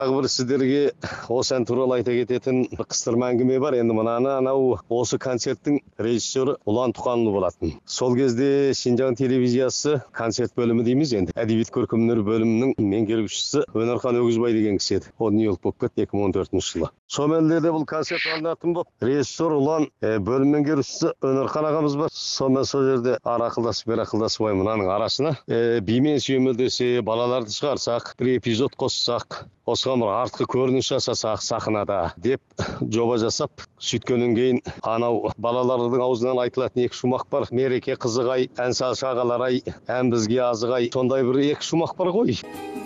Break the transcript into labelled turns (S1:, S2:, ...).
S1: Тағы бір сіздерге осы ән туралы айта кететін қыстырма әңгіме бар. Енді мынаны анау осы концерттің режиссері Ұлан Тұқанұлы болатын. Сол кезде Шинжаң телевизиясы концерт бөлімі дейміз енді. Әдебиет көркемөнер бөлімінің меңгерушісі Өнерхан Өгізбай деген кісі еді. Ол Нью-Йорк болып кетті 2014 жылы. Сол мәнінде бұл концерт алынатын болып, режиссер Ұлан, бөлім меңгерушісі Өнерхан ағамыз бар. Сонымен сол жерде ақылдасып мынаның арасына бимен сүйемелдесе, балаларды шығарсақ, бір эпизод қоссақ, осыған бір артқы көрініс жасасақ сахнада деп жоба жасап, сөйткеннен кейін анау балалардың аузынан айтылатын екі шумақ бар. Мереке қызығай, ән салшы ағалар ай, ән бізге азығай. Сондай бір екі шумақ бар ғой.